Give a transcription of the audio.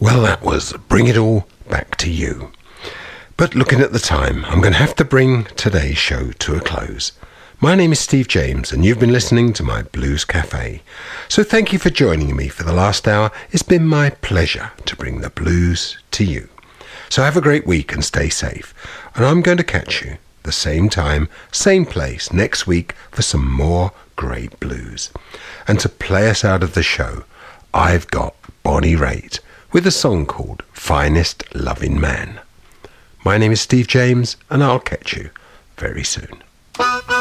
Well, that was Bring It All Back to You. But looking at the time, I'm going to have to bring today's show to a close. My name is Steve James, and you've been listening to my Blues Cafe. So thank you for joining me for the last hour. It's been my pleasure to bring the blues to you. So have a great week and stay safe. And I'm going to catch you the same time, same place next week for some more great blues. And to play us out of the show, I've got Bonnie Raitt with a song called Finest Loving Man. My name is Steve James, and I'll catch you very soon.